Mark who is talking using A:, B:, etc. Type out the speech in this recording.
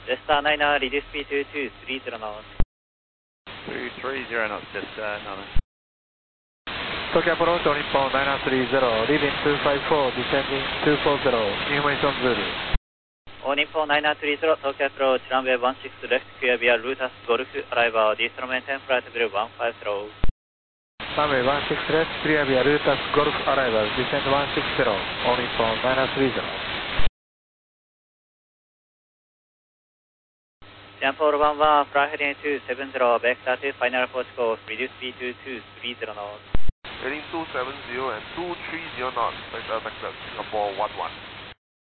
A: Jetstar 9, reduce speed to 230 knots.
B: 230 knots, Jetstar 9.
C: Tokyo approach on Nippon 930, leaving 254, descending 240, information Zulu.
A: On Nippon 930, Tokyo approach, runway 16 left, clear via Lotus Golf, arrival, instrument and flight level 150.
C: Runway 16 left, clear via Lotus Golf, arrival, descend 160, on Nippon 930.
A: Jampol 11, fly heading 270, vector to final approach course, reduce speed to 230 knots.
D: Heading 270 and 230 knots, vector Singapore 11.